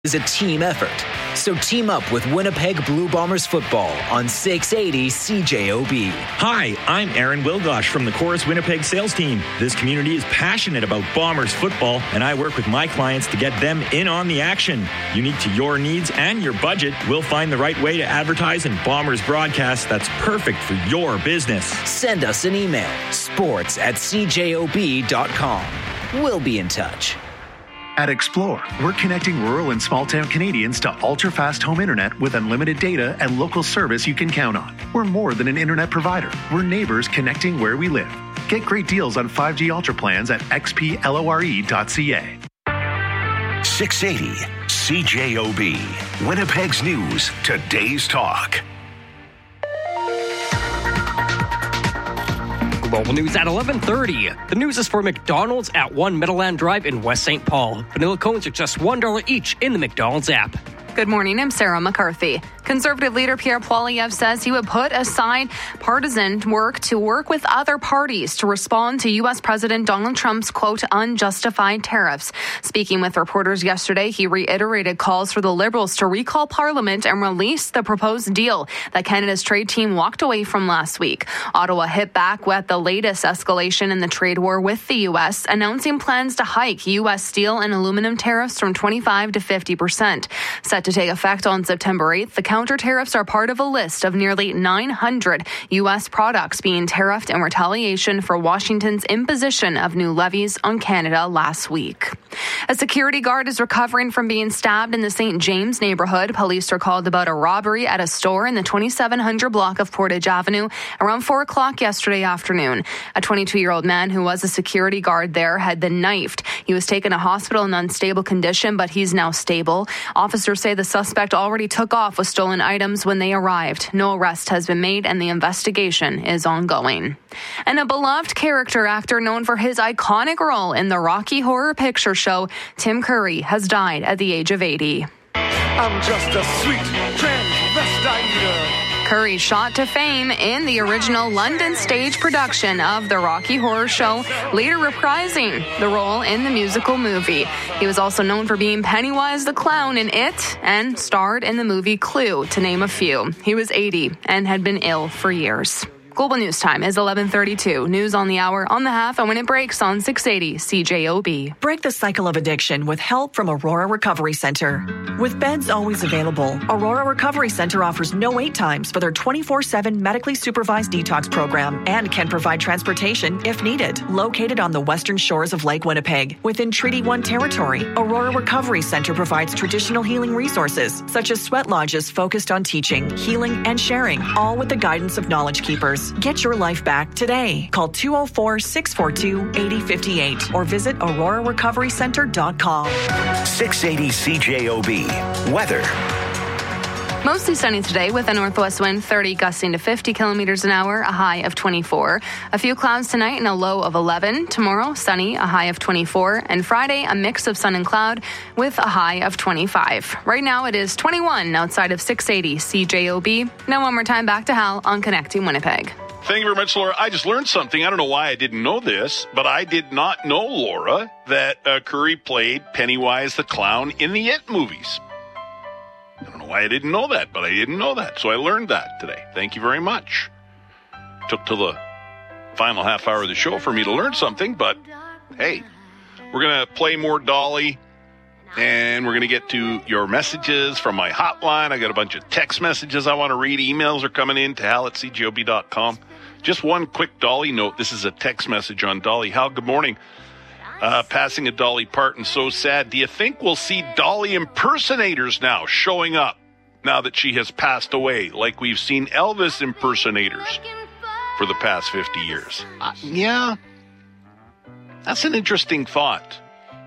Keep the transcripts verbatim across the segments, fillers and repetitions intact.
is a team effort. So team up with Winnipeg Blue Bombers football on six eighty C J O B. Hi, I'm Aaron Wilgosh from the Chorus Winnipeg sales team. This community is passionate about Bombers football, and I work with my clients to get them in on the action. Unique to your needs and your budget, we'll find the right way to advertise in Bombers broadcasts that's perfect for your business. Send us an email, sports at c j o b dot com. We'll be in touch. At Explore, we're connecting rural and small-town Canadians to ultra-fast home internet with unlimited data and local service you can count on. We're more than an internet provider. We're neighbors connecting where we live. Get great deals on five G Ultra plans at x p lore dot c a. six eighty C J O B. Winnipeg's News. Today's Talk. Global News at eleven thirty. The news is for McDonald's at One Meadowland Drive in West Saint Paul. Vanilla cones are just one dollar each in the McDonald's app. Good morning, I'm Sarah McCarthy. Conservative leader Pierre Poilievre says he would put aside partisan work to work with other parties to respond to U S. President Donald Trump's, quote, unjustified tariffs. Speaking with reporters yesterday, he reiterated calls for the Liberals to recall Parliament and release the proposed deal that Canada's trade team walked away from last week. Ottawa hit back with the latest escalation in the trade war with the U S, announcing plans to hike U S steel and aluminum tariffs from twenty-five to fifty percent. Set to take effect on September eighth, the counter tariffs are part of a list of nearly nine hundred U S products being tariffed in retaliation for Washington's imposition of new levies on Canada last week. A security guard is recovering from being stabbed in the Saint James neighborhood. Police are called about a robbery at a store in the twenty-seven hundred block of Portage Avenue around four o'clock yesterday afternoon. A twenty-two-year-old man who was a security guard there had been knifed. He was taken to hospital in unstable condition, but he's now stable. Officers say the suspect already took off with stolen items when they arrived. No arrest has been made and the investigation is ongoing. And a beloved character actor known for his iconic role in the Rocky Horror Picture Show, Tim Curry, has died at the age of eighty. I'm just a sweet transvestite. Curry shot to fame in the original London stage production of the Rocky Horror Show, later reprising the role in the musical movie. He was also known for being Pennywise the Clown in It and starred in the movie Clue, to name a few. He was eighty and had been ill for years. Global News Time is eleven thirty-two. News on the hour, on the half, and when it breaks on six eighty C J O B. Break the cycle of addiction with help from Aurora Recovery Center. With beds always available, Aurora Recovery Center offers no wait times for their twenty-four seven medically supervised detox program and can provide transportation if needed. Located on the western shores of Lake Winnipeg, within Treaty one territory, Aurora Recovery Center provides traditional healing resources such as sweat lodges focused on teaching, healing, and sharing, all with the guidance of Knowledge Keepers. Get your life back today. Call two oh four, six four two, eight oh five eight or visit aurora recovery center dot com. six eighty C J O B. Weather. Mostly sunny today with a northwest wind thirty gusting to fifty kilometers an hour, a high of twenty-four. A few clouds tonight and a low of eleven. Tomorrow, sunny, a high of twenty-four. And Friday, a mix of sun and cloud with a high of twenty-five. Right now, it is twenty-one outside of six eighty C J O B. Now one more time back to Hal on Connecting Winnipeg. Thank you very much, Laura. I just learned something. I don't know why I didn't know this, but I did not know, Laura, that uh, Curry played Pennywise the Clown in the It movies. I don't know why I didn't know that, but I didn't know that. So I learned that today. Thank you very much. Took till the final half hour of the show for me to learn something, but hey, we're going to play more Dolly, and we're going to get to your messages from my hotline. I got a bunch of text messages I want to read. Emails are coming in to hal at c j o b dot com. Just one quick Dolly note. This is a text message on Dolly. Hal, good morning. Uh, passing a Dolly Parton, so sad. Do you think we'll see Dolly impersonators now showing up now that she has passed away, like we've seen Elvis impersonators for the past fifty years? Uh, yeah, that's an interesting thought.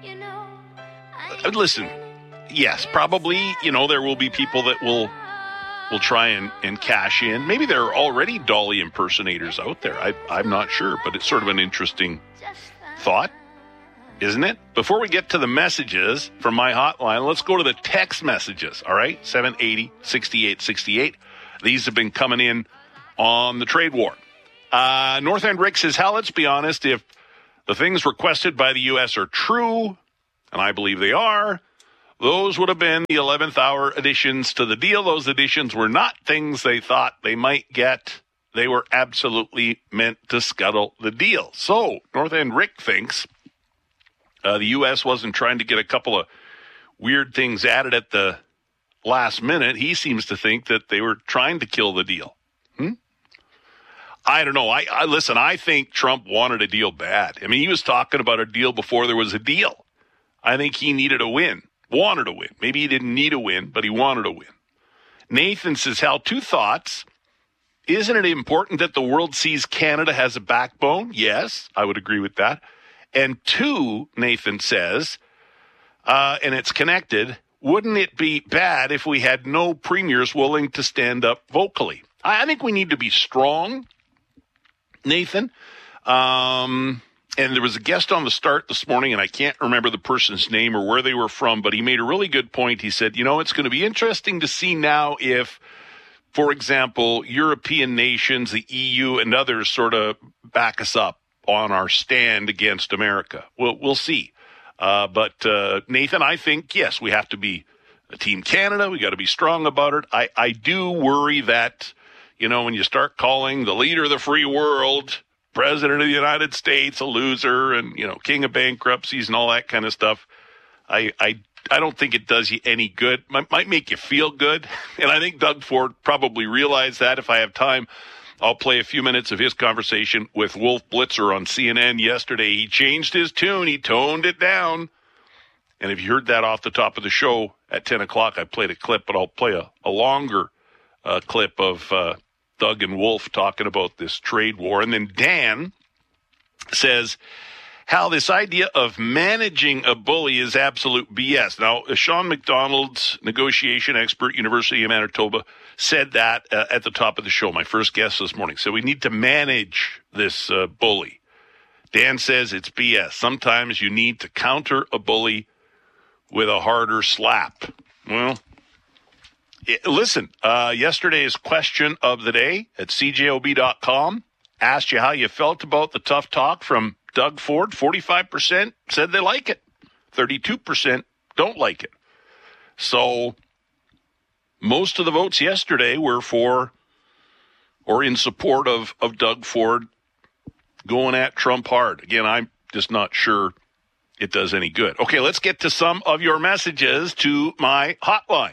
Uh, listen, yes, probably, you know, there will be people that will will try and, and cash in. Maybe there are already Dolly impersonators out there. I, I'm not sure, but it's sort of an interesting thought, isn't it? Before we get to the messages from my hotline, let's go to the text messages, all right? seven eighty, sixty-eight sixty-eight. These have been coming in on the trade war. Uh, North End Rick says, Hal, let's be honest, if the things requested by the U S are true, and I believe they are, Those would have been the eleventh hour additions to the deal. Those additions were not things they thought they might get. They were absolutely meant to scuttle the deal. So, North End Rick thinks uh, the U S wasn't trying to get a couple of weird things added at the last minute. He seems to think that they were trying to kill the deal. Hmm? I don't know. I, I listen, I think Trump wanted a deal bad. I mean, he was talking about a deal before there was a deal. I think he needed a win. Wanted a win. Maybe he didn't need a win, but he wanted a win. Nathan says, Hal, two thoughts. Isn't it important that the world sees Canada has a backbone? Yes, I would agree with that. And two, Nathan says, uh, and it's connected, wouldn't it be bad if we had no premiers willing to stand up vocally? I, I think we need to be strong, Nathan. Um... And there was a guest on the start this morning, and I can't remember the person's name or where they were from, but he made a really good point. He said, you know, it's going to be interesting to see now if, for example, European nations, the E U, and others sort of back us up on our stand against America. We'll, we'll see. Uh, but, uh, Nathan, I think, yes, we have to be a Team Canada. We got to be strong about it. I, I do worry that, you know, when you start calling the leader of the free world President of the United States a loser and, you know, king of bankruptcies and all that kind of stuff, I I, I don't think it does you any good. Might, might make you feel good. And I think Doug Ford probably realized that. If I have time, I'll play a few minutes of his conversation with Wolf Blitzer on C N N yesterday. He changed his tune. He toned it down. And if you heard that off the top of the show at ten o'clock, I played a clip, but I'll play a, a longer uh, clip of uh, Doug and Wolf talking about this trade war. And then Dan says, Hal, this idea of managing a bully is absolute B S. Now, Sean McDonald's negotiation expert, University of Manitoba, said that uh, at the top of the show, my first guest this morning. So we need to manage this uh, bully. Dan says it's B S. Sometimes you need to counter a bully with a harder slap. Well, it, listen, uh, yesterday's question of the day at C J O B dot com asked you how you felt about the tough talk from Doug Ford. forty-five percent said they like it. thirty-two percent don't like it. So most of the votes yesterday were for or in support of, of Doug Ford going at Trump hard. Again, I'm just not sure it does any good. Okay, let's get to some of your messages to my hotline.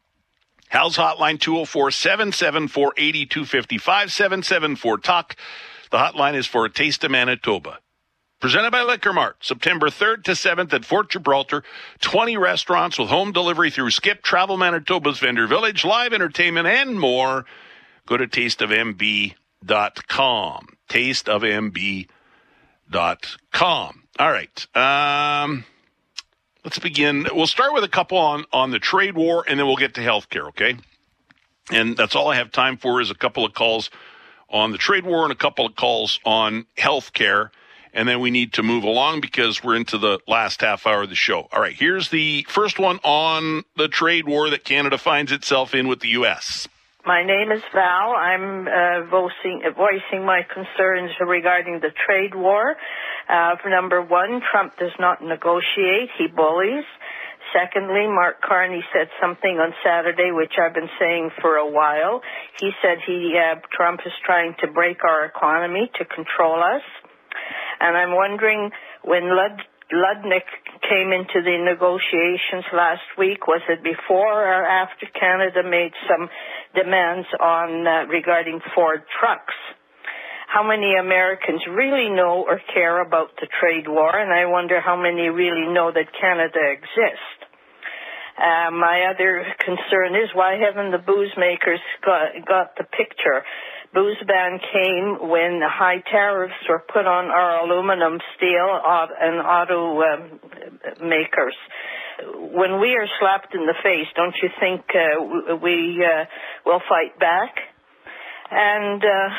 Hal's hotline, two oh four, seven seven four, eight two five five, seven seven four, talk. The hotline is for A Taste of Manitoba. Presented by Liquor Mart, September third to seventh at Fort Gibraltar. twenty restaurants with home delivery through Skip, Travel Manitoba's Vendor Village, live entertainment, and more. Go to taste of m b dot com. taste of m b dot com. All right. Um, let's begin. We'll start with a couple on, on the trade war, and then we'll get to healthcare, okay? And that's all I have time for is a couple of calls on the trade war and a couple of calls on healthcare. And then we need to move along because we're into the last half hour of the show. All right, here's the first one on the trade war that Canada finds itself in with the U S. My name is Val. I'm uh, voicing, voicing my concerns regarding the trade war. Uh, for number one, Trump does not negotiate. He bullies. Secondly, Mark Carney said something on Saturday, which I've been saying for a while. He said he uh, Trump is trying to break our economy to control us. And I'm wondering, when Lud- Ludnick came into the negotiations last week, was it before or after Canada made some demands on uh, regarding Ford trucks? How many Americans really know or care about the trade war? And I wonder how many really know that Canada exists. Uh, my other concern is, why haven't the booze makers got, got the picture? Booze ban came when high tariffs were put on our aluminum, steel, and auto um, makers. When we are slapped in the face, don't you think uh, we uh, will fight back? And uh,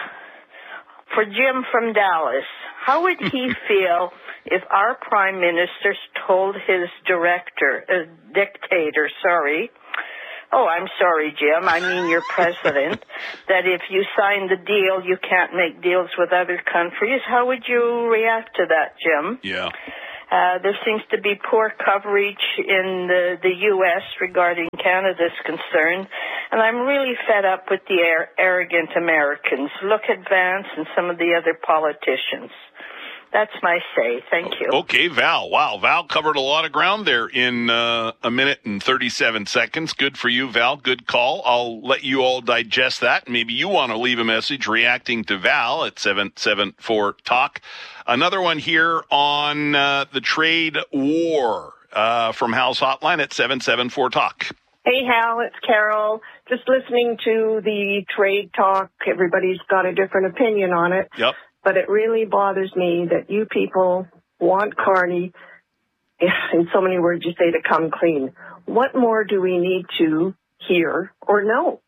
for Jim from Dallas, how would he feel if our prime minister told his director, uh, dictator, sorry, oh, I'm sorry, Jim, I mean your president, that if you sign the deal, you can't make deals with other countries? How would you react to that, Jim? Yeah. Uh, there seems to be poor coverage in the, the U S regarding Canada's concern, and I'm really fed up with the ar- arrogant Americans. Look at Vance and some of the other politicians. That's my say. Thank you. Okay, Val. Wow, Val covered a lot of ground there in uh, a minute and thirty-seven seconds. Good for you, Val. Good call. I'll let you all digest that. Maybe you want to leave a message reacting to Val at seven seven four talk. Another one here on uh, the trade war uh, from Hal's hotline at seven seven four talk. Hey, Hal, it's Carol. Just listening to the trade talk. Everybody's got a different opinion on it. Yep. But it really bothers me that you people want Carney, in so many words you say, to come clean. What more do we need to hear or know?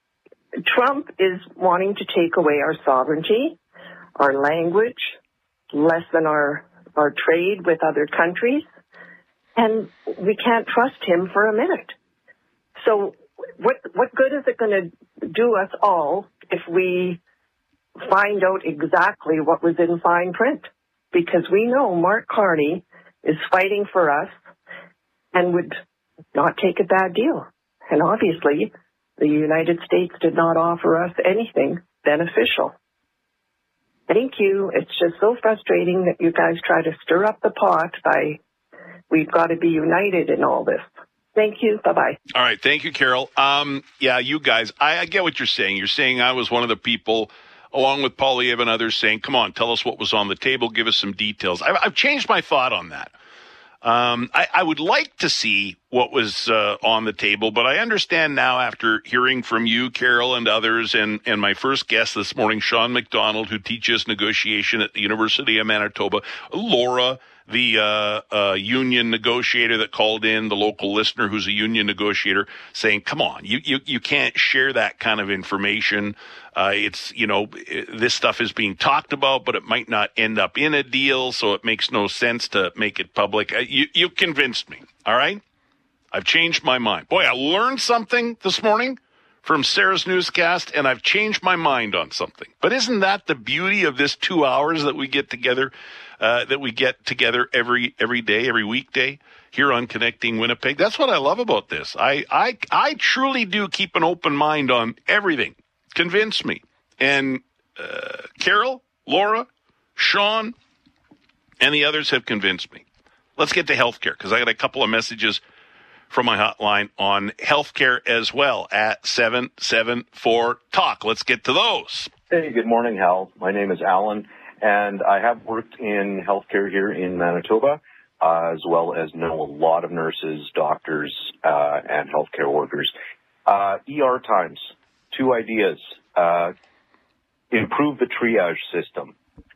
Trump is wanting to take away our sovereignty, our language, lessen our, our trade with other countries, and we can't trust him for a minute. So what, what good is it going to do us all if we find out exactly what was in fine print? Because we know Mark Carney is fighting for us and would not take a bad deal. And obviously, the United States did not offer us anything beneficial. Thank you. It's just so frustrating that you guys try to stir up the pot by, we've got to be united in all this. Thank you. Bye-bye. All right. Thank you, Carol. Um, yeah, you guys, I, I get what you're saying. You're saying I was one of the people, along with Poilievre and others, saying, come on, tell us what was on the table. Give us some details. I've, I've changed my thought on that. Um, I, I would like to see what was uh, on the table, but I understand now after hearing from you, Carol, and others, and, and my first guest this morning, Sean McDonald, who teaches negotiation at the University of Manitoba, Laura, the uh, uh, union negotiator that called in, the local listener who's a union negotiator, saying, come on, you, you, you can't share that kind of information. Uh, it's, you know, this stuff is being talked about, but it might not end up in a deal, so it makes no sense to make it public. Uh, you, you convinced me, all right? I've changed my mind. Boy, I learned something this morning from Sarah's newscast, and I've changed my mind on something. But isn't that the beauty of this two hours that we get together, uh, that we get together every every day, every weekday here on Connecting Winnipeg? That's what I love about this. I I I truly do keep an open mind on everything. Convince me. And uh, Carol, Laura, Sean, and the others have convinced me. Let's get to healthcare, because I got a couple of messages from my hotline on healthcare as well at seven seven four talk. Let's get to those. Hey, good morning, Hal. My name is Alan, and I have worked in healthcare here in Manitoba, uh, as well as know a lot of nurses, doctors, uh, and healthcare workers. Uh, E R times, two ideas. Uh, improve the triage system.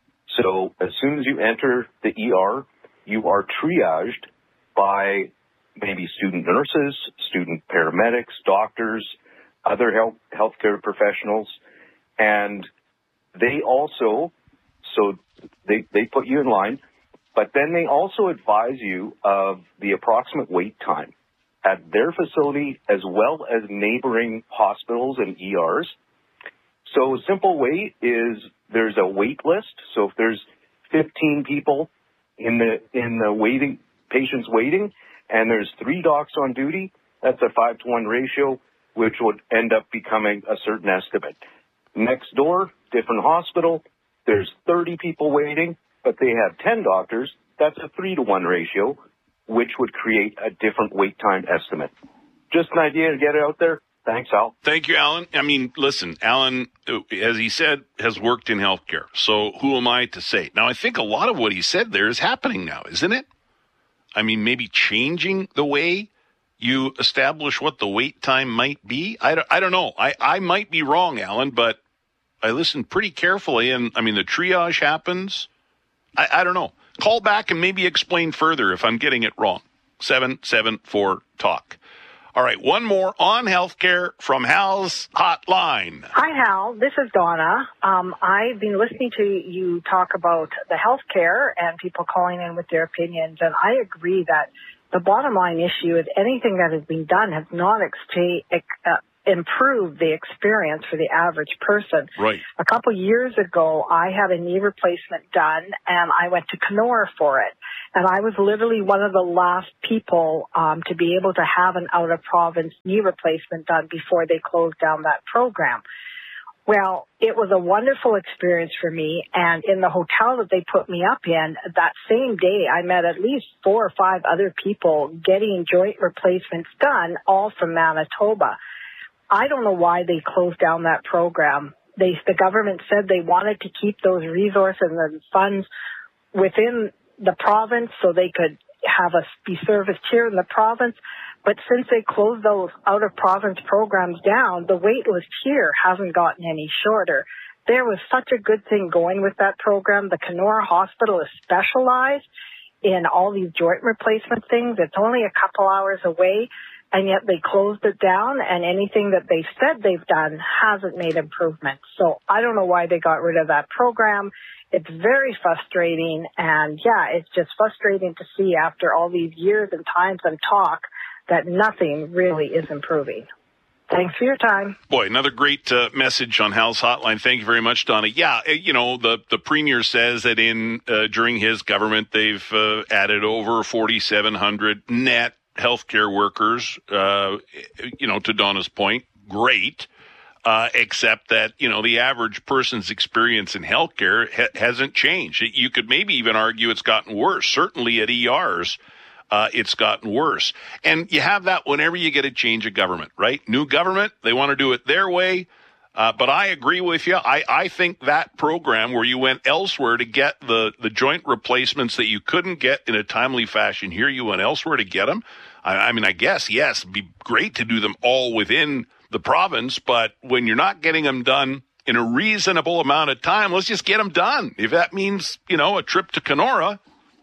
So as soon as you enter the E R, you are triaged by maybe student nurses, student paramedics, doctors, other health healthcare professionals, and they also, so they, they put you in line, but then they also advise you of the approximate wait time at their facility as well as neighboring hospitals and E Rs. So a simple wait is there's a wait list. So if there's fifteen people in the in the waiting patients waiting, and there's three docs on duty, that's a five to one ratio, which would end up becoming a certain estimate. Next door, different hospital, there's thirty people waiting, but they have ten doctors, that's a three to one ratio, which would create a different wait time estimate. Just an idea to get it out there. Thanks, Al. Thank you, Alan. I mean, listen, Alan, as he said, has worked in healthcare. So who am I to say? Now, I think a lot of what he said there is happening now, isn't it? I mean, maybe changing the way you establish what the wait time might be. I don't, I don't know. I, I might be wrong, Alan, but I listened pretty carefully. And, I mean, the triage happens. I, I don't know. Call back and maybe explain further if I'm getting it wrong. seven seven four talk. All right, one more on healthcare from Hal's hotline. Hi, Hal. This is Donna. Um, I've been listening to you talk about the healthcare and people calling in with their opinions, and I agree that the bottom line issue is anything that has been done has not ex- uh, improve the experience for the average person. Right. A couple years ago, I had a knee replacement done, and I went to Kenora for it. And I was literally one of the last people um, to be able to have an out-of-province knee replacement done before they closed down that program. Well, it was a wonderful experience for me, and in the hotel that they put me up in, that same day I met at least four or five other people getting joint replacements done, all from Manitoba. I don't know why they closed down that program. They, the government said they wanted to keep those resources and funds within the province so they could have us be serviced here in the province. But since they closed those out-of-province programs down, the wait list here hasn't gotten any shorter. There was such a good thing going with that program. The Kenora Hospital is specialized in all these joint replacement things. It's only a couple hours away, and yet they closed it down, and anything that they said they've done hasn't made improvements. So I don't know why they got rid of that program. It's very frustrating, and yeah, it's just frustrating to see after all these years and times and talk that nothing really is improving. Thanks for your time. Boy, another great uh, message on Hal's hotline. Thank you very much, Donna. Yeah, you know, the, the premier says that in uh, during his government, they've uh, added over forty-seven hundred net healthcare workers. Uh, you know, to Donna's point, great. Uh, except that, you know, the average person's experience in healthcare ha- hasn't changed. You could maybe even argue it's gotten worse. Certainly at E Rs. Uh, it's gotten worse. And you have that whenever you get a change of government, right? New government, they want to do it their way. Uh, but I agree with you. I, I think that program where you went elsewhere to get the, the joint replacements that you couldn't get in a timely fashion here, you went elsewhere to get them. I, I mean, I guess, yes, it'd be great to do them all within the province, but when you're not getting them done in a reasonable amount of time, let's just get them done. If that means, you know, a trip to Kenora,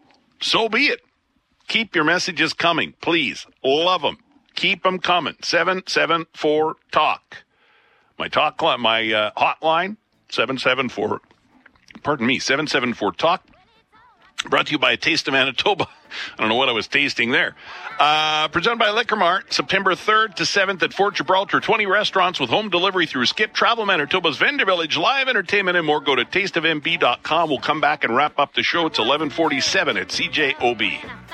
so be it. Keep your messages coming, please. Love them. Keep them coming. seven seven four talk. My talk, my uh, hotline, seven seven four, pardon me, seven seven four talk. Brought to you by A Taste of Manitoba. I don't know what I was tasting there. Uh, presented by Liquor Mart, September third to seventh at Fort Gibraltar. twenty restaurants with home delivery through Skip Travel, Manitoba's Vendor Village, live entertainment and more. Go to taste of m b dot com. We'll come back and wrap up the show. It's eleven forty-seven at C J O B.